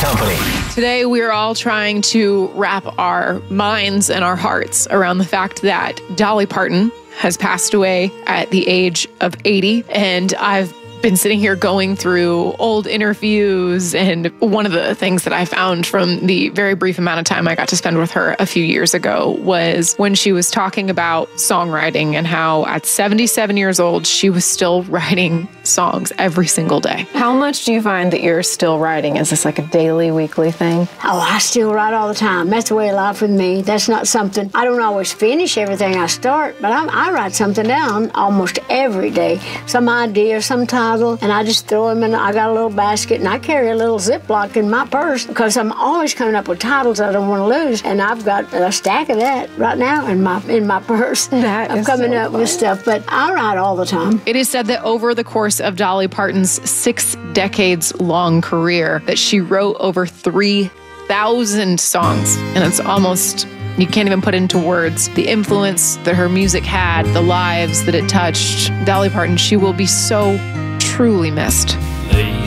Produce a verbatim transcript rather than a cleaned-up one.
Company. Today, we are all trying to wrap our minds and our hearts around the fact that Dolly Parton has passed away at the age of eighty. And I've been sitting here going through old interviews, and one of the things that I found from the very brief amount of time I got to spend with her a few years ago was when she was talking about songwriting and how at seventy-seven years old, she was still writing songs every single day. How much do you find that you're still writing? Is this like a daily, weekly thing? Oh, I still write all the time. That's the way of life with me. That's not something, I don't always finish everything I start, but I, I write something down almost every day. Some idea, some title, and I just throw them in. I got a little basket, and I carry a little Ziploc in my purse because I'm always coming up with titles I don't want to lose, and I've got a stack of that right now in my in my purse. That I'm is coming so up fun. with stuff, but I write all the time. It is said that over the course of Dolly Parton's six decades long career, that she wrote over three thousand songs, and it's almost, you can't even put into words the influence that her music had, the lives that it touched. Dolly Parton, she will be so truly missed.